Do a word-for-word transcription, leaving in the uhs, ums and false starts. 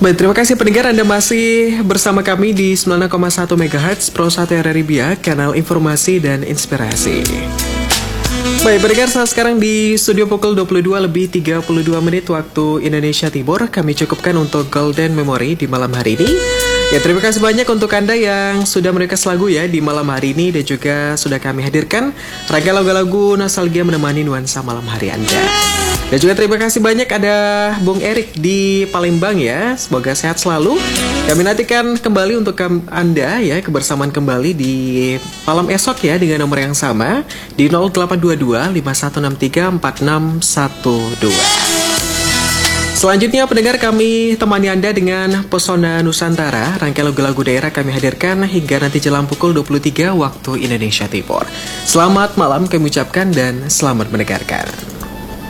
Baik, terima kasih pendengar, Anda masih bersama kami di sembilan puluh enam koma satu megahertz Pro satu R R I Biak, kanal informasi dan inspirasi. Baik, pendengar, saat sekarang di studio pukul dua puluh dua lebih tiga puluh dua menit waktu Indonesia Timur. Kami cukupkan untuk Golden Memory di malam hari ini. Ya, terima kasih banyak untuk Anda yang sudah merequest lagu ya di malam hari ini, dan juga sudah kami hadirkan rangkaian lagu-lagu nostalgia menemani nuansa malam hari Anda. Dan juga terima kasih banyak ada Bung Erik di Palembang ya. Semoga sehat selalu. Kami nantikan kembali untuk Anda ya, kebersamaan kembali di malam esok ya, dengan nomor yang sama di nol delapan dua dua lima satu enam tiga empat enam satu dua. Selanjutnya pendengar, kami temani Anda dengan Pesona Nusantara. Rangkaian lagu-lagu daerah kami hadirkan hingga nanti jelang pukul dua puluh tiga waktu Indonesia Timur. Selamat malam kami ucapkan dan selamat mendengarkan.